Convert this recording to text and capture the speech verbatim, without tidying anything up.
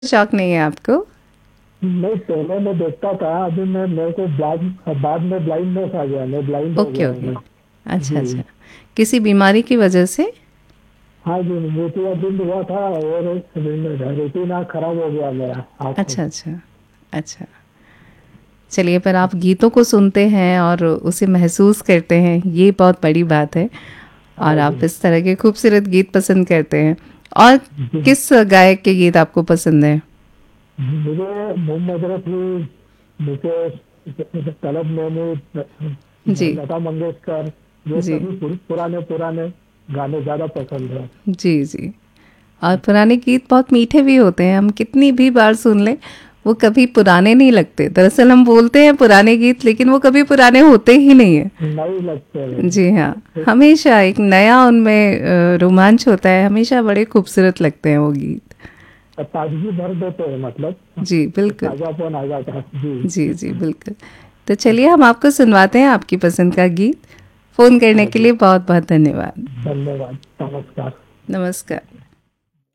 शौक नहीं है आपको? नहीं, पहले मैं देखता था, अभी मैं मेरे को ब्लाइंड बाद में ब्लाइंडनेस आ गया, मैं ब्लाइंड हो ओके, गया हूँ ओके। मैं। अच्छा, जी। अच्छा। किसी बीमारी की वजह से? हाँ जी, मोतियाबिंद हुआ था और रेटिना खराब हो गया मेरा आँख में। अच्छा, अच्छा। अच्छा। चलिए, पर आप गीतों को सुनते हैं और उसे महसूस करते हैं, ये बहुत बड़ी बात है। और हाँ आप जी। इस तरह के खूबसूरत गीत पसंद करते हैं। और जी। किस गायक के गीत आपको पसंद हैं? मुझे मोहम्मद रफ़ी, मुझे तलब महमूद, जी, लता मंगेशकर, ये जी, सभी पुर- पुराने पुराने गाने ज़्यादा पसंद है। जी, जी। और पुराने गीत बहुत मीठे भी होते हैं, हम कितनी भी बार सुन लें, वो कभी पुराने नहीं लगते। दरअसल हम बोलते हैं पुराने गीत, लेकिन वो कभी पुराने होते ही नहीं हैं। नहीं लगते जी हाँ, हैं। हमेशा एक नया उनमें अ, रोमांच होता है, हमेशा बड़े खूबसूरत लगते हैं वो गीत। ताजगी भर देते हैं, मतलब जी, बिल्कुल। ताजापन आ जाता है जी। जी, जी, बिल्कुल। तो चलिए, हम आपको सुनवाते हैं आपकी पसंद का गीत। फ़ोन करने हाँ के जी, लिए बहुत-बहुत धन्यवाद। धन्यवाद, नमस्कार। नमस्कार।